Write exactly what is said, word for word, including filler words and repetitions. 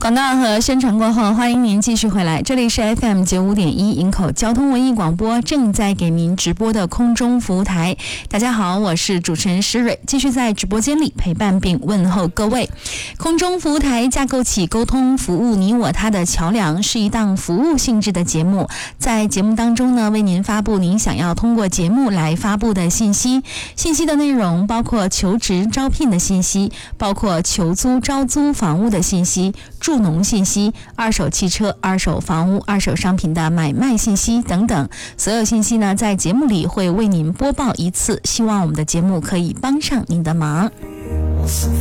广告和宣传过后，欢迎您继续回来，这里是 F M 九五点一营口交通文艺广播，正在给您直播的空中服务台。大家好，我是主持人施蕊，继续在直播间里陪伴并问候各位。空中服务台架构起沟通服务你我他的桥梁，是一档服务性质的节目。在节目当中呢，为您发布您想要通过节目来发布的信息。信息的内容包括求职招聘的信息，包括求租招租房屋的信息，助农信息，二手汽车、二手房屋、二手商品的买卖信息等等。所有信息呢，在节目里会为您播报一次，希望我们的节目可以帮上您的忙。